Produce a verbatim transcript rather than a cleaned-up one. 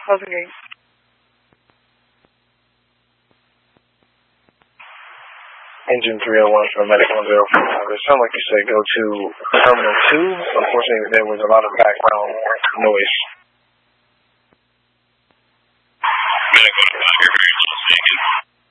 Closing gate. Engine three oh one from Medic one oh four. It sounded like you said go to Terminal two. Unfortunately, there was a lot of background noise.